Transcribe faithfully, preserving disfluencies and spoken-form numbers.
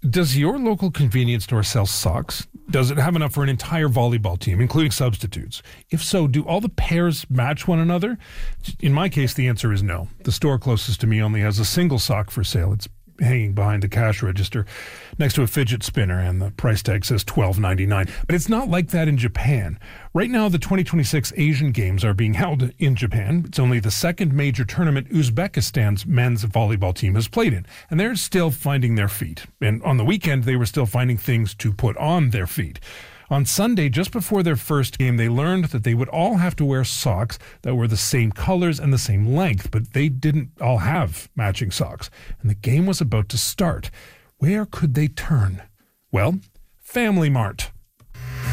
Does your local convenience store sell socks? Does it have enough for an entire volleyball team, including substitutes? If so, do all the pairs match one another? In my case, the answer is no. The store closest to me only has a single sock for sale. It's hanging behind the cash register next to a fidget spinner, and the price tag says twelve ninety-nine. But it's not like that in Japan. Right now, the twenty twenty-six Asian Games are being held in Japan. It's only the second major tournament Uzbekistan's men's volleyball team has played in, and they're still finding their feet. And on the weekend, they were still finding things to put on their feet. On Sunday, just before their first game, they learned that they would all have to wear socks that were the same colors and the same length, but they didn't all have matching socks. And the game was about to start. Where could they turn? Well, Family Mart.